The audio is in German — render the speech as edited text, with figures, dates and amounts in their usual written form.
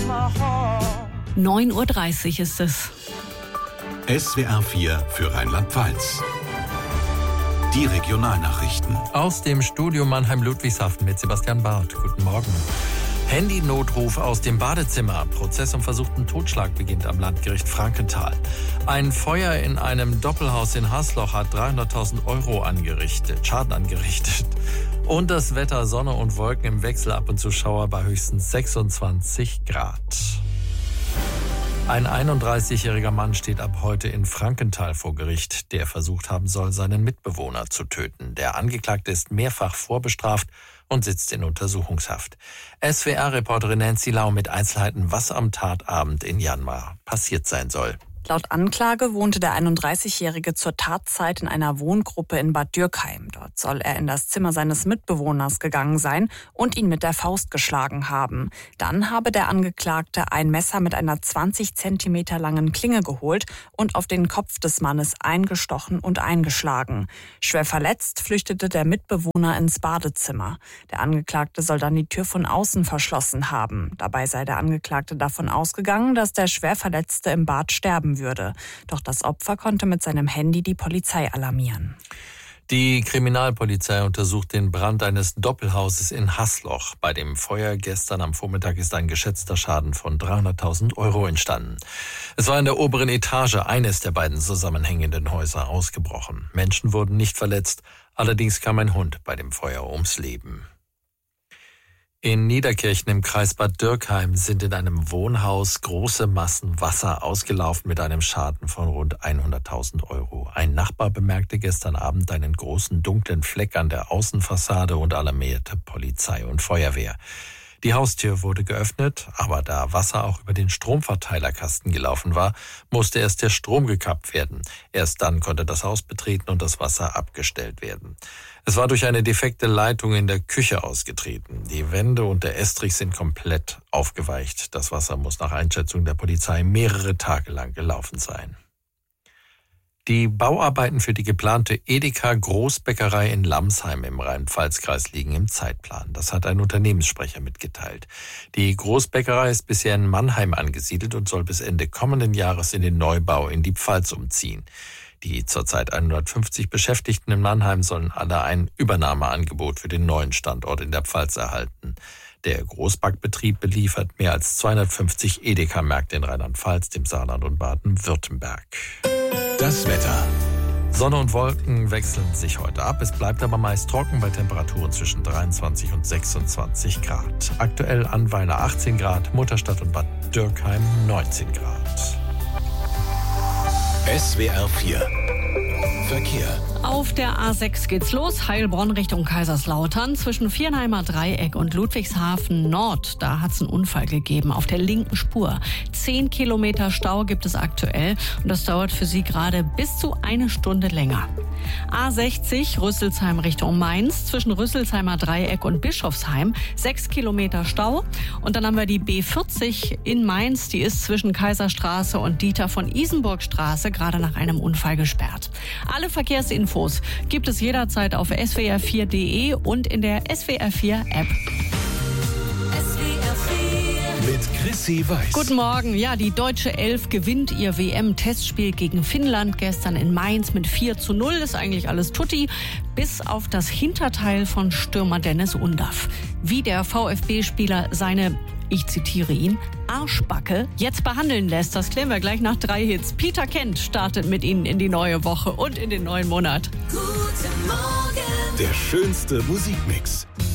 9:30 Uhr ist es. SWR 4 für Rheinland-Pfalz. Die Regionalnachrichten. Aus dem Studio Mannheim-Ludwigshafen mit Sebastian Barth. Guten Morgen. Handy-Notruf aus dem Badezimmer. Prozess um versuchten Totschlag beginnt am Landgericht Frankenthal. Ein Feuer in einem Doppelhaus in Hasloch hat 300.000 € Schaden angerichtet. Und das Wetter, Sonne und Wolken im Wechsel, ab und zu Schauer bei höchstens 26 Grad. Ein 31-jähriger Mann steht ab heute in Frankenthal vor Gericht, der versucht haben soll, seinen Mitbewohner zu töten. Der Angeklagte ist mehrfach vorbestraft und sitzt in Untersuchungshaft. SWR-Reporterin Nancy Lau mit Einzelheiten, was am Tatabend in Janmar passiert sein soll. Laut Anklage wohnte der 31-Jährige zur Tatzeit in einer Wohngruppe in Bad Dürkheim. Dort soll er in das Zimmer seines Mitbewohners gegangen sein und ihn mit der Faust geschlagen haben. Dann habe der Angeklagte ein Messer mit einer 20 Zentimeter langen Klinge geholt und auf den Kopf des Mannes eingestochen und eingeschlagen. Schwer verletzt flüchtete der Mitbewohner ins Badezimmer. Der Angeklagte soll dann die Tür von außen verschlossen haben. Dabei sei der Angeklagte davon ausgegangen, dass der Schwerverletzte im Bad sterben würde. Doch das Opfer konnte mit seinem Handy die Polizei alarmieren. Die Kriminalpolizei untersucht den Brand eines Doppelhauses in Hasloch. Bei dem Feuer gestern am Vormittag ist ein geschätzter Schaden von 300.000 € entstanden. Es war in der oberen Etage eines der beiden zusammenhängenden Häuser ausgebrochen. Menschen wurden nicht verletzt, allerdings kam ein Hund bei dem Feuer ums Leben. In Niederkirchen im Kreis Bad Dürkheim sind in einem Wohnhaus große Massen Wasser ausgelaufen mit einem Schaden von rund 100.000 €. Ein Nachbar bemerkte gestern Abend einen großen dunklen Fleck an der Außenfassade und alarmierte Polizei und Feuerwehr. Die Haustür wurde geöffnet, aber da Wasser auch über den Stromverteilerkasten gelaufen war, musste erst der Strom gekappt werden. Erst dann konnte das Haus betreten und das Wasser abgestellt werden. Es war durch eine defekte Leitung in der Küche ausgetreten. Die Wände und der Estrich sind komplett aufgeweicht. Das Wasser muss nach Einschätzung der Polizei mehrere Tage lang gelaufen sein. Die Bauarbeiten für die geplante Edeka Großbäckerei in Lamsheim im Rhein-Pfalz-Kreis liegen im Zeitplan. Das hat ein Unternehmenssprecher mitgeteilt. Die Großbäckerei ist bisher in Mannheim angesiedelt und soll bis Ende kommenden Jahres in den Neubau in die Pfalz umziehen. Die zurzeit 150 Beschäftigten in Mannheim sollen alle ein Übernahmeangebot für den neuen Standort in der Pfalz erhalten. Der Großbackbetrieb beliefert mehr als 250 Edeka-Märkte in Rheinland-Pfalz, dem Saarland und Baden-Württemberg. Das Wetter. Sonne und Wolken wechseln sich heute ab. Es bleibt aber meist trocken bei Temperaturen zwischen 23 und 26 Grad. Aktuell Annweiler 18 Grad, Mutterstadt und Bad Dürkheim 19 Grad. SWR 4 Verkehr. Auf der A6 geht's los, Heilbronn Richtung Kaiserslautern. Zwischen Viernheimer Dreieck und Ludwigshafen Nord, da hat's einen Unfall gegeben, auf der linken Spur. 10 Kilometer Stau gibt es aktuell und das dauert für Sie gerade bis zu 1 Stunde länger. A60 Rüsselsheim Richtung Mainz, zwischen Rüsselsheimer Dreieck und Bischofsheim, 6 Kilometer Stau. Und dann haben wir die B40 in Mainz, die ist zwischen Kaiserstraße und Dieter von Isenburgstraße gerade nach einem Unfall gesperrt. Alle Verkehrsinfos gibt es jederzeit auf swr4.de und in der SWR4-App. Mit Chrissy Weiß. Guten Morgen. Ja, die deutsche Elf gewinnt ihr WM-Testspiel gegen Finnland gestern in Mainz mit 4:0. Ist eigentlich alles tutti, bis auf das Hinterteil von Stürmer Dennis Undaff. Wie der VfB-Spieler seine, ich zitiere ihn, Arschbacke jetzt behandeln lässt, das klären wir gleich nach 3 Hits. Peter Kent startet mit Ihnen in die neue Woche und in den neuen Monat. Der schönste Musikmix.